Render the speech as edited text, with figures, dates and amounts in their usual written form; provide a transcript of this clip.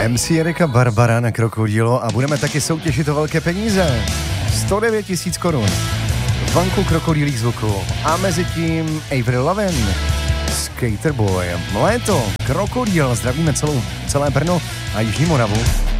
MC Erika Barbara na Krokodilo a budeme taky soutěžit o velké peníze. 109 000 korun. V banku krokodýlích zvuků. A mezi tím Avril Lavigne, Skater Boy. Léto, Krokodýl, zdravíme celé Brno a Jižní Moravu.